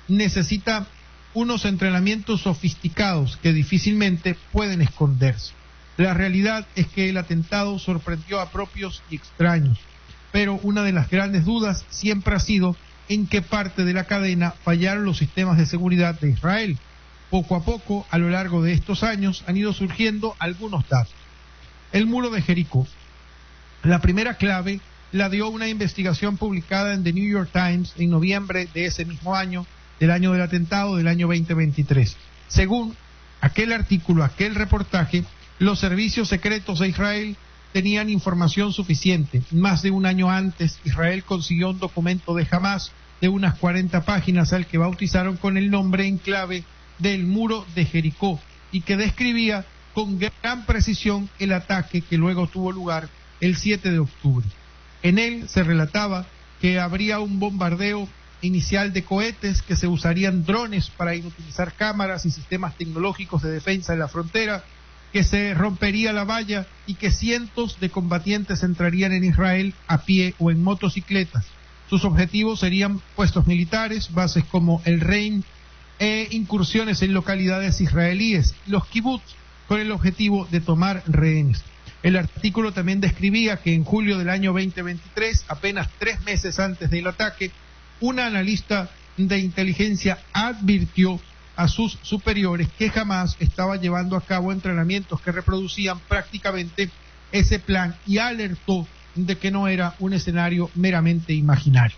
necesita unos entrenamientos sofisticados que difícilmente pueden esconderse. La realidad es que el atentado sorprendió a propios y extraños, pero una de las grandes dudas siempre ha sido en qué parte de la cadena fallaron los sistemas de seguridad de Israel. Poco a poco, a lo largo de estos años, han ido surgiendo algunos datos. El muro de Jericó. La primera clave la dio una investigación publicada en The New York Times en noviembre de ese mismo año, del año del atentado del año 2023. Según aquel artículo, aquel reportaje, los servicios secretos de Israel tenían información suficiente. Más de un año antes, Israel consiguió un documento de Hamás de unas 40 páginas al que bautizaron con el nombre en clave del muro de Jericó y que describía con gran precisión el ataque que luego tuvo lugar el 7 de octubre. En él se relataba que habría un bombardeo inicial de cohetes, que se usarían drones para inutilizar cámaras y sistemas tecnológicos de defensa en la frontera, que se rompería la valla y que cientos de combatientes entrarían en Israel a pie o en motocicletas. Sus objetivos serían puestos militares, bases como el Rein e incursiones en localidades israelíes, los kibbutz, con el objetivo de tomar rehenes. El artículo también describía que en julio del año 2023, apenas 3 meses antes del ataque, una analista de inteligencia advirtió a sus superiores que Hamás estaba llevando a cabo entrenamientos que reproducían prácticamente ese plan y alertó de que no era un escenario meramente imaginario.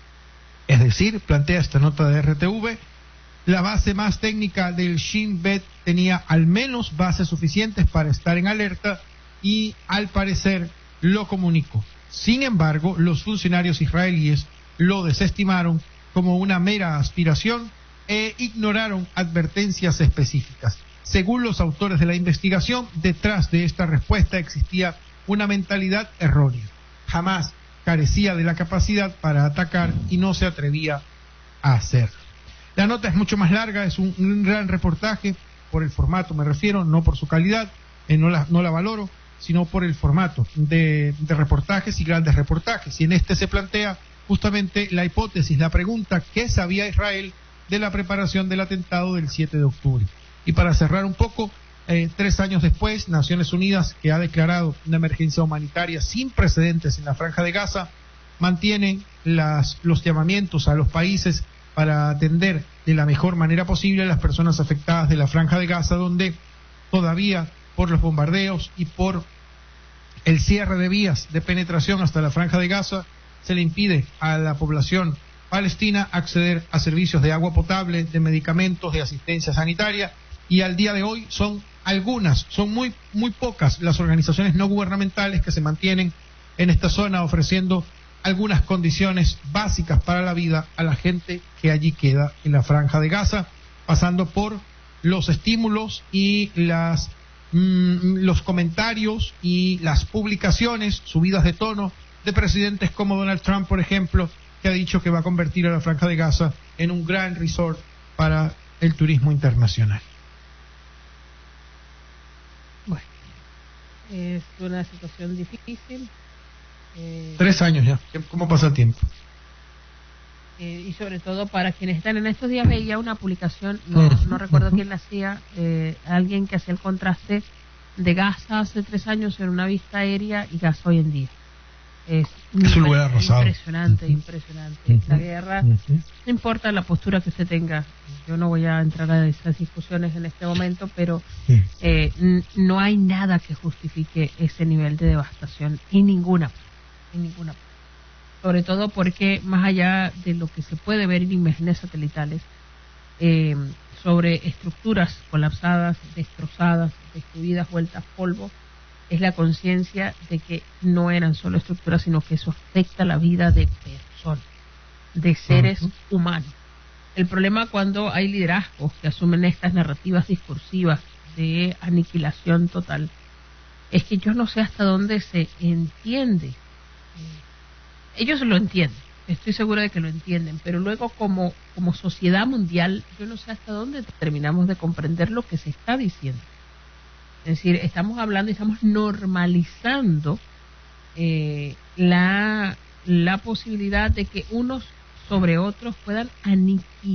Es decir, plantea esta nota de RTV, la base más técnica del Shin Bet tenía al menos bases suficientes para estar en alerta y al parecer lo comunicó. Sin embargo, los funcionarios israelíes lo desestimaron como una mera aspiración e ignoraron advertencias específicas. Según los autores de la investigación, detrás de esta respuesta existía una mentalidad errónea. Hamás carecía de la capacidad para atacar y no se atrevía a hacerlo. La nota es mucho más larga, es un gran reportaje, por el formato me refiero, no por su calidad, no la valoro, sino por el formato de reportajes y grandes reportajes. Y en este se plantea justamente la hipótesis, la pregunta, ¿qué sabía Israel de la preparación del atentado del 7 de octubre? Y para cerrar un poco, 3 años después, Naciones Unidas, que ha declarado una emergencia humanitaria sin precedentes en la Franja de Gaza, mantienen los llamamientos a los países para atender de la mejor manera posible a las personas afectadas de la Franja de Gaza, donde todavía por los bombardeos y por el cierre de vías de penetración hasta la Franja de Gaza, se le impide a la población palestina acceder a servicios de agua potable, de medicamentos, de asistencia sanitaria, y al día de hoy son muy pocas las organizaciones no gubernamentales que se mantienen en esta zona ofreciendo algunas condiciones básicas para la vida a la gente que allí queda en la Franja de Gaza, pasando por los estímulos y los comentarios y las publicaciones subidas de tono de presidentes como Donald Trump, por ejemplo, que ha dicho que va a convertir a la Franja de Gaza en un gran resort para el turismo internacional. Bueno, es una situación difícil. 3 años ya, ¿cómo pasa el tiempo? Y sobre todo para quienes están en estos días, veía una publicación, no recuerdo quién la hacía, alguien que hacía el contraste de Gaza hace 3 años en una vista aérea y Gaza hoy en día. Es un lugar arrasado. Impresionante. La guerra, no importa la postura que usted tenga, yo no voy a entrar a esas discusiones en este momento, pero no hay nada que justifique ese nivel de devastación en ninguna parte. Sobre todo porque más allá de lo que se puede ver en imágenes satelitales sobre estructuras colapsadas, destrozadas, destruidas, vueltas polvo, es la conciencia de que no eran solo estructuras, sino que eso afecta la vida de personas, de seres humanos. El problema cuando hay liderazgos que asumen estas narrativas discursivas de aniquilación total es que yo no sé hasta dónde se entiende. Ellos lo entienden, estoy segura de que lo entienden, pero luego como sociedad mundial yo no sé hasta dónde terminamos de comprender lo que se está diciendo. Es decir, estamos hablando y estamos normalizando la posibilidad de que unos sobre otros puedan aniquilar